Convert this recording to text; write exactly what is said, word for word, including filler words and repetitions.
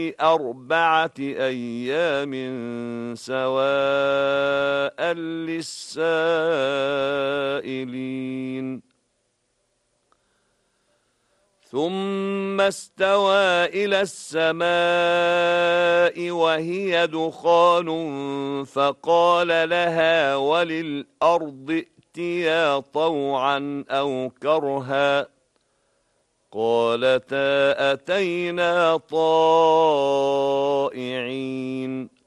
أربعة أيام سواء للسائلين ثم استوى إلى السماء وهي دخان فقال لها وللأرض ائتيا طوعا أو كرها قالتا أتينا طائعين